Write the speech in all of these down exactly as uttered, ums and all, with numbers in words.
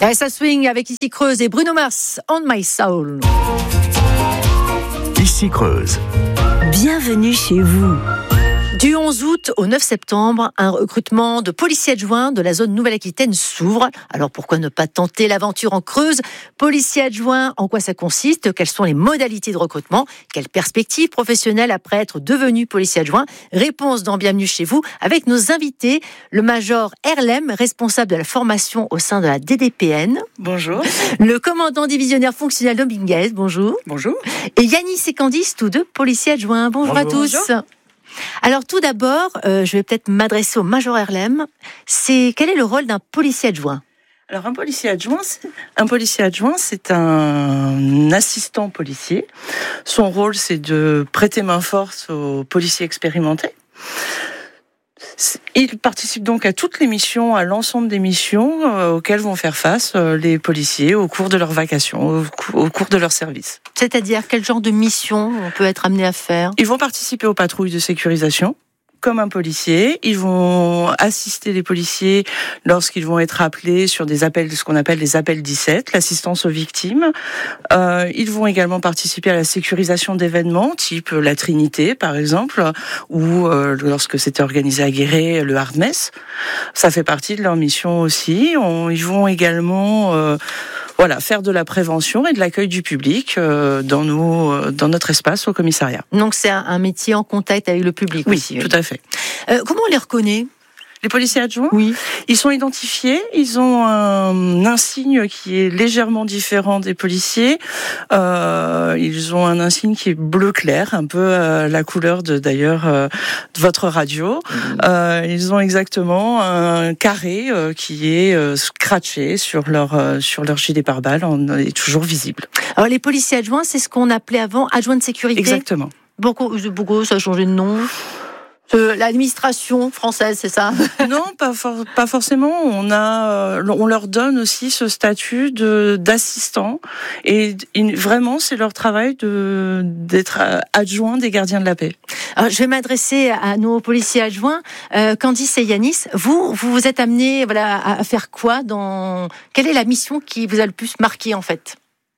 R S A Swing avec Ici Creuse et Bruno Mars, On My Soul. Ici Creuse. Bienvenue chez vous. Du onze août au neuf septembre, un recrutement de policiers adjoints de la zone Nouvelle-Aquitaine s'ouvre. Alors pourquoi ne pas tenter l'aventure en Creuse ? Policiers adjoints, en quoi ça consiste ? Quelles sont les modalités de recrutement ? Quelles perspectives professionnelles après être devenu policier adjoint ? Réponse dans Bienvenue chez vous avec nos invités, le major Erlem, responsable de la formation au sein de la D D P N. Bonjour. Le commandant divisionnaire fonctionnel Dominguez, bonjour. Bonjour. Et Yanis et Candice, tous deux policiers adjoints. Bonjour, bonjour. à tous. Bonjour. Alors tout d'abord, euh, je vais peut-être m'adresser au Major Erlem. C'est quel est le rôle d'un policier adjoint ? Alors un policier adjoint, c'est, un policier adjoint, c'est un assistant policier. Son rôle, c'est de prêter main forte aux policiers expérimentés. Il participe donc à toutes les missions, à l'ensemble des missions euh, auxquelles vont faire face euh, les policiers au cours de leurs vacations, au, au cours de leur service. C'est-à-dire, quel genre de mission on peut être amené à faire ? Ils vont participer aux patrouilles de sécurisation, comme un policier. Ils vont assister les policiers lorsqu'ils vont être appelés sur des appels, ce qu'on appelle les appels dix-sept, l'assistance aux victimes. Euh, ils vont également participer à la sécurisation d'événements, type la Trinité, par exemple, ou euh, lorsque c'était organisé à Guéret, le Hard Mess. Ça fait partie de leur mission aussi. On, ils vont également euh, voilà, faire de la prévention et de l'accueil du public euh, dans, nos, dans notre espace au commissariat. Donc c'est un, un métier en contact avec le public oui, aussi. Oui, tout à fait. Euh, comment on les reconnaît ? Les policiers adjoints ? Oui. Ils sont identifiés, ils ont un insigne qui est légèrement différent des policiers. Euh, ils ont un insigne qui est bleu clair, un peu euh, la couleur de d'ailleurs euh, de votre radio. Mmh. Euh, ils ont exactement un carré euh, qui est euh, scratché sur leur euh, sur leur gilet pare-balles, on est toujours visible. Alors les policiers adjoints, c'est ce qu'on appelait avant adjoints de sécurité. Exactement. Beaucoup, beaucoup, ça a changé de nom. Euh, l'administration française, c'est ça ? Non, pas, for- pas forcément. On a, euh, on leur donne aussi ce statut de d'assistant, et, et vraiment, c'est leur travail de d'être adjoint des gardiens de la paix. Alors, je vais m'adresser à nos policiers adjoints, euh, Candice et Yanis. Vous, vous vous êtes amenés, voilà, à faire quoi dans Quelle est la mission qui vous a le plus marqué en fait ?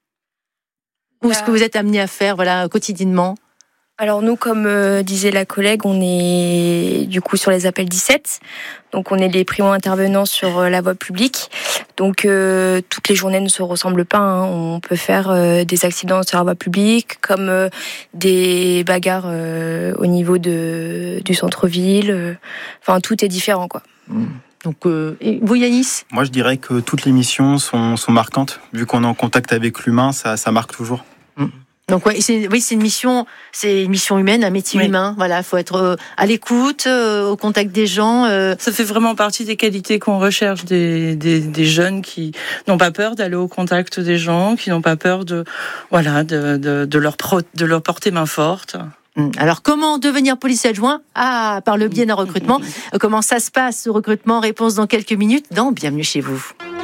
Ou ce que vous êtes amenés à faire, voilà, quotidiennement ? Alors nous, comme euh, disait la collègue, on est du coup sur les appels dix-sept. Donc on est les primo-intervenants sur euh, la voie publique. Donc euh, toutes les journées ne se ressemblent pas. Hein. On peut faire euh, des accidents sur la voie publique, comme euh, des bagarres euh, au niveau de, du centre-ville. Euh, enfin, tout est différent, quoi. Mmh. Donc, euh, et vous, Yanis ? Moi, je dirais que toutes les missions sont, sont marquantes. Vu qu'on est en contact avec l'humain, ça, ça marque toujours. Mmh. Donc ouais, c'est, oui, c'est une mission, c'est une mission humaine, un métier oui. humain. Voilà, faut être euh, à l'écoute, euh, au contact des gens. Euh. Ça fait vraiment partie des qualités qu'on recherche des, des, des jeunes qui n'ont pas peur d'aller au contact des gens, qui n'ont pas peur de, voilà, de, de, de leur pro, de leur porter main forte. Alors, comment devenir policier adjoint ? Ah, par le biais d'un recrutement. Comment ça se passe, ce recrutement ? Réponse dans quelques minutes dans Bienvenue chez vous.